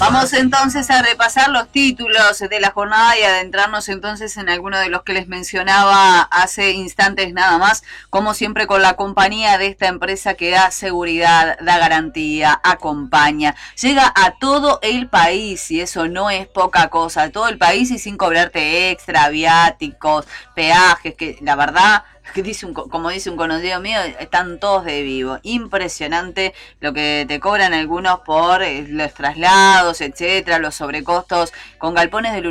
Vamos entonces a repasar los títulos de la jornada y adentrarnos entonces en alguno de los que les mencionaba hace instantes nada más, como siempre con la compañía de esta empresa que da seguridad, da garantía, acompaña, llega a todo el país y eso no es poca cosa, a todo el país y sin cobrarte extra, viáticos, peajes, que la verdad que como dice un conocido mío, están todos de vivo. Impresionante lo que te cobran algunos por los traslados, etcétera, los sobrecostos con galpones de